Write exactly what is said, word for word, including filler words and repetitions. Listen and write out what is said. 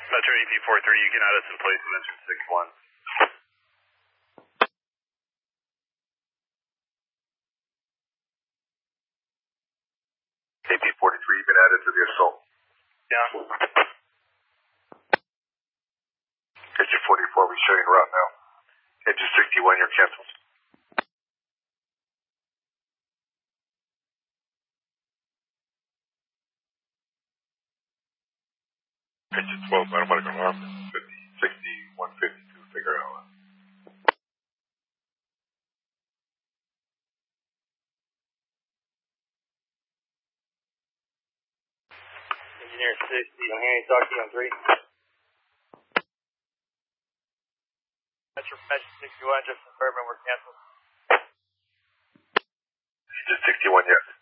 Metro A P forty-three, you can add us in place of engine six one. A P forty-three, you've been added to the assault. Yeah. Engine forty-four, we're showing route now. Engine sixty-one, you're canceled. Engine twelve, I don't want to go armed. fifty, sixty, one fifty-two, figure out. Engineer sixty, I'm hearing you talk to you on three. Metro Metro sixty-one, just confirming we're canceled. Engine sixty-one, yes.